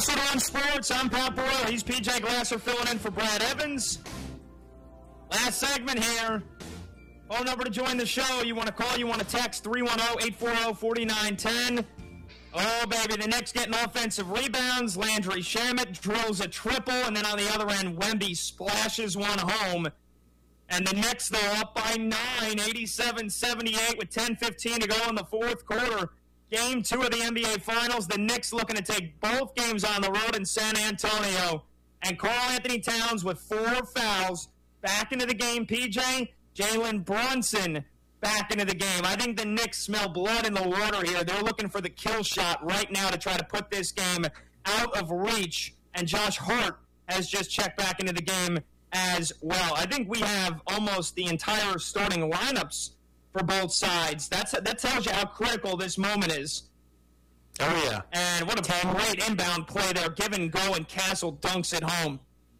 Hustle on Sports. I'm Pat Boyle. He's PJ Glasser filling in for Brad Evans. Last segment here. Phone number to join the show. You want to call, you want to text 310-840-4910. Oh, baby, the Knicks getting offensive rebounds. Landry Shamet drills a triple, and then on the other end, Wemby splashes one home. And the Knicks, though, up by 9, 87-78 with 10:15 to go in the fourth quarter. Game 2 of the NBA Finals. The Knicks looking to take both games on the road in San Antonio. And Karl-Anthony Towns with 4 fouls. Back into the game, PJ. Jalen Brunson back into the game. I think the Knicks smell blood in the water here. They're looking for the kill shot right now to try to put this game out of reach. And Josh Hart has just checked back into the game as well. I think we have almost the entire starting lineups for both sides. That tells you how critical this moment is. Oh, yeah. And what a great inbound play there. Give and go, and Castle dunks it home.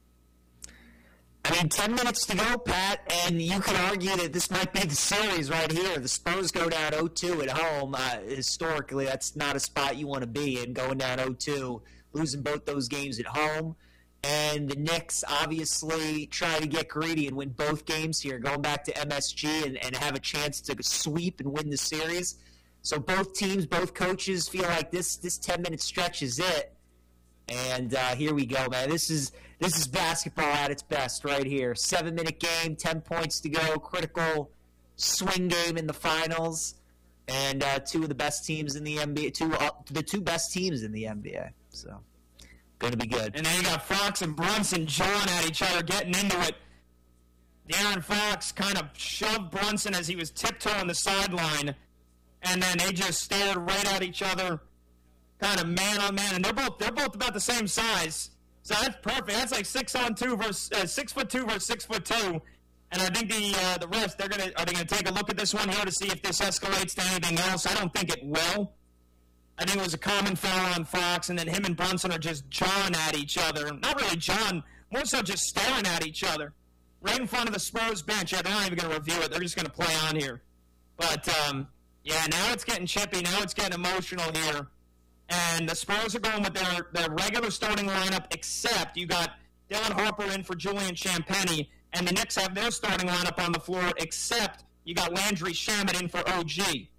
I mean, 10 minutes to go, Pat, and you could argue that this might be the series right here. The Spurs go down 0-2 at home. Historically, that's not a spot you want to be in, going down 0-2, losing both those games at home. And the Knicks obviously try to get greedy and win both games here, going back to MSG and have a chance to sweep and win the series. So both teams, both coaches feel like this 10-minute stretch is it. And here we go, man. This is basketball at its best right here. 7-minute game, 10 points to go, critical swing game in the finals, and two of the best teams in the NBA, the two best teams in the NBA. So, going to be good. And then you got Fox and Brunson jawing at each other, getting into it. De'Aaron Fox kind of shoved Brunson as he was tiptoeing the sideline, and then they just stared right at each other, kind of man on man, and they're both about the same size. So that's perfect. That's like 6'2" versus 6'2" versus 6'2". And I think the refs are they gonna take a look at this one here to see if this escalates to anything else? I don't think it will. I think it was a common foul on Fox, and then him and Brunson are just jawing at each other. Not really jawing, more so just staring at each other. Right in front of the Spurs bench. Yeah, they're not even gonna review it. They're just gonna play on here. But yeah, now it's getting chippy. Now it's getting emotional here. And the Spurs are going with their regular starting lineup, except you got Dylan Harper in for Julian Champagnie, and the Knicks have their starting lineup on the floor, except you got Landry Shamet in for OG.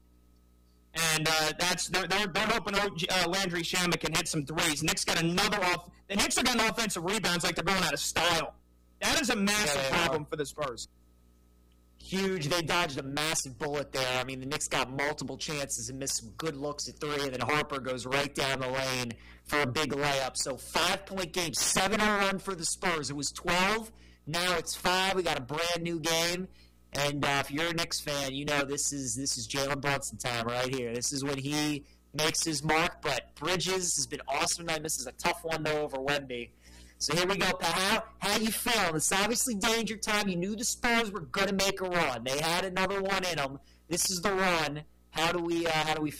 And they're hoping Landry Shamet can hit some threes. Knicks got the Knicks are getting offensive rebounds like they're going out of style. That is a massive problem for the Spurs. Huge. They dodged a massive bullet there. I mean, the Knicks got multiple chances and missed some good looks at three, and then Harper goes right down the lane for a big layup. So 5-point game, 7-0 for the Spurs. It was 12. Now it's 5. We got a brand new game. And if you're a Knicks fan, you know this is Jalen Brunson time right here. This is when he makes his mark. But Bridges has been awesome tonight. This is a tough one, though, over Wemby. So here we go, Pat. How you feeling? It's obviously danger time. You knew the Spurs were going to make a run. They had another one in them. This is the run. How do we